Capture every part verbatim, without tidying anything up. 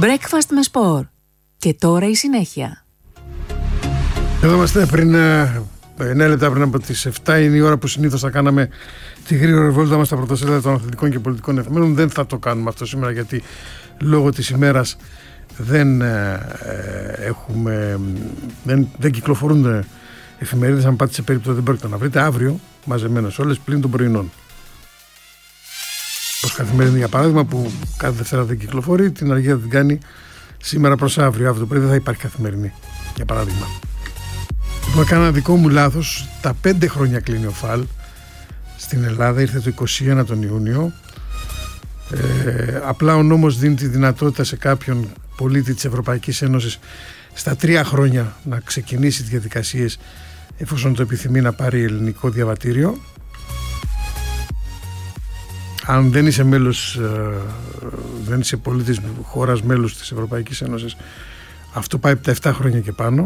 Breakfast με σπορ. Και τώρα η συνέχεια. Εδώ είμαστε πριν εννέα λεπτά πριν από τις επτά. Είναι η ώρα που συνήθως θα κάναμε τη γρήγορη βόλτα μας στα πρωτοσέλιδα των αθλητικών και πολιτικών εφημερίδων. Δεν θα το κάνουμε αυτό σήμερα, γιατί λόγω της ημέρας δεν, ε, έχουμε, δεν, δεν κυκλοφορούν εφημερίδες. Αν πάτε σε περίπτωση δεν πρόκειται να βρείτε αύριο μαζεμένες όλες πλην των πρωινών. Ως Καθημερινή, για παράδειγμα, που κάθε Δευτέρα δεν κυκλοφορεί, την αργία την κάνει σήμερα προς αύριο. Αύριο πρωί δεν θα υπάρχει Καθημερινή, για παράδειγμα. Λοιπόν, έκανα δικό μου λάθος. Τα πέντε χρόνια κλείνει ο ΦΑΛ στην Ελλάδα. Ήρθε το είκοσι ένα τον Ιούνιο. Ε, απλά ο νόμος δίνει τη δυνατότητα σε κάποιον πολίτη της Ευρωπαϊκής Ένωσης στα τρία χρόνια να ξεκινήσει τις διαδικασίες, εφόσον το επιθυμεί, να πάρει ελληνικό διαβατήριο. Αν δεν είσαι μέλος, δεν είσαι πολίτης χώρας μέλους της Ευρωπαϊκής Ένωσης, αυτό πάει από τα επτά χρόνια και πάνω.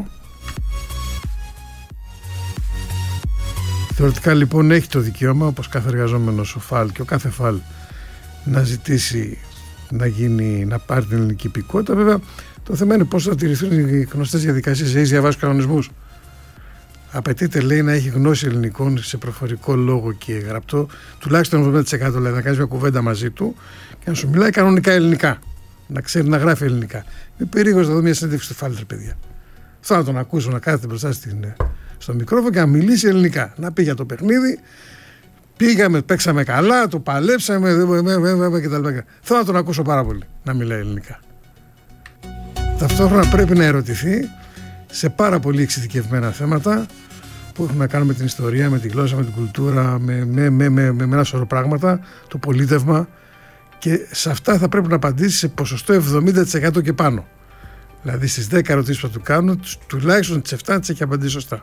Θεωρητικά λοιπόν έχει το δικαίωμα, όπως κάθε εργαζόμενος ο ΦΑΛ και ο κάθε ΦΑΛ, να ζητήσει να, γίνει, να πάρει την ελληνική υπηκότητα. Βέβαια, το θέμα είναι πώς θα τηρηθούν οι γνωστές διαδικασίες. Έχεις διαβάσει κανονισμούς? Απαιτείται, λέει, να έχει γνώση ελληνικών σε προφορικό λόγο και γραπτό, τουλάχιστον εβδομήντα τοις εκατό, δηλαδή να κάνεις μια κουβέντα μαζί του και να σου μιλάει κανονικά ελληνικά. Να ξέρει να γράφει ελληνικά. Είμαι περίεργος να δω μια συνέντευξη του ΦΑΛ, παιδιά. Θέλω να τον ακούσω να κάθεται μπροστά στην, στο μικρόφωνο και να μιλήσει ελληνικά. Να πει για το παιχνίδι. Πήγαμε, παίξαμε καλά, το παλέψαμε κτλ. Θέλω να τον ακούσω πάρα πολύ να μιλάει ελληνικά. Ταυτόχρονα πρέπει να ερωτηθεί σε πάρα πολύ εξειδικευμένα θέματα που έχουν να κάνουν με την ιστορία, με τη γλώσσα, με την κουλτούρα, με, με, με, με, με ένα σωρό πράγματα, το πολίτευμα, και σε αυτά θα πρέπει να απαντήσει σε ποσοστό εβδομήντα τοις εκατό και πάνω. Δηλαδή στις δέκα ερωτήσεις που θα του κάνουν, τουλάχιστον τις επτά τις έχει απαντήσει σωστά.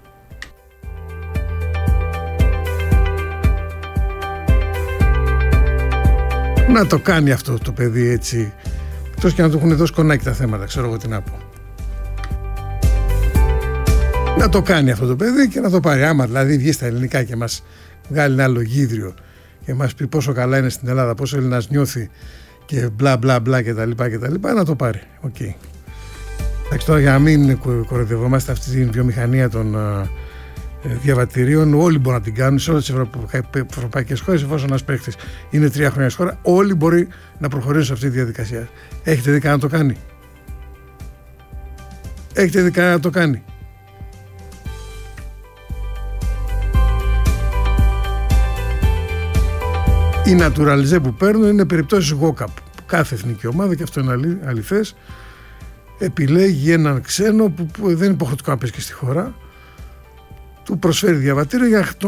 Να το κάνει αυτό το παιδί έτσι, εκτός και να του έχουν δώσει κονάκι τα θέματα, ξέρω εγώ τι να πω. Να το κάνει αυτό το παιδί και να το πάρει. Άμα δηλαδή βγει στα ελληνικά και μας βγάλει ένα λογίδριο και μας πει πόσο καλά είναι στην Ελλάδα, πόσο Έλληνας νιώθει και μπλα μπλα μπλα κτλ, κτλ, να το πάρει. Οκ. Okay. Εντάξει, τώρα για να μην κοροϊδευόμαστε αυτή τη βιομηχανία των uh, διαβατηρίων, όλοι μπορούν να την κάνουν σε όλες τις ευρωπαϊκές χώρες, εφόσον ένας παίκτης είναι τρία χρόνια στη χώρα, όλοι μπορεί να προχωρήσουν σε αυτή τη διαδικασία. Έχετε δει κανένα να το κάνει? Έχετε δει κανένα να το κάνει? Οι naturalizé που παίρνουν είναι περιπτώσεις walk-up. Κάθε εθνική ομάδα, και αυτό είναι αληθές, επιλέγει έναν ξένο που, που δεν είναι υποχρεωτικό να πέσει και στη χώρα, του προσφέρει διαβατήριο για